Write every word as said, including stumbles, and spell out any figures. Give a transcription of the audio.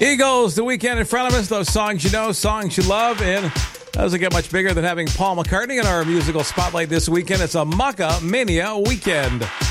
Eagles, the weekend in front of us. Those songs you know, songs you love. And doesn't get much bigger than having Paul McCartney in our musical spotlight this weekend. It's a Macca Mania weekend.